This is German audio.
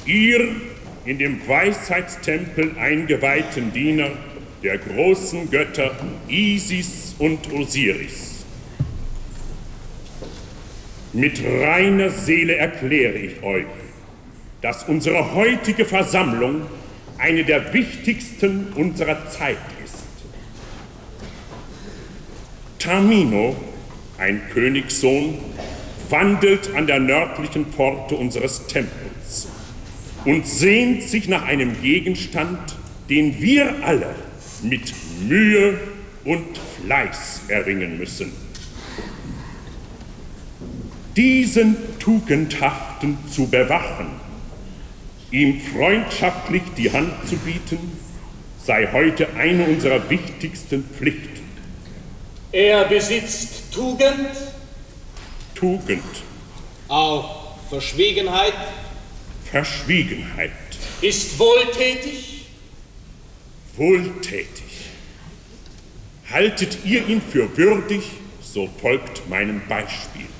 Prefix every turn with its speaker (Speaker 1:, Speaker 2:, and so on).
Speaker 1: Ihr in dem Weisheitstempel eingeweihten Diener der großen Götter Isis und Osiris. Mit reiner Seele erkläre ich euch, dass unsere heutige Versammlung eine der wichtigsten unserer Zeit ist. Tamino, ein Königssohn, wandelt an der nördlichen Pforte unseres Tempels und sehnt sich nach einem Gegenstand, den wir alle mit Mühe und Fleiß erringen müssen. Diesen Tugendhaften zu bewachen, ihm freundschaftlich die Hand zu bieten, sei heute eine unserer wichtigsten Pflichten.
Speaker 2: Er besitzt Tugend?
Speaker 1: Tugend.
Speaker 2: Auch Verschwiegenheit?
Speaker 1: Verschwiegenheit.
Speaker 2: Ist wohltätig?
Speaker 1: Wohltätig. Haltet ihr ihn für würdig, so folgt meinem Beispiel.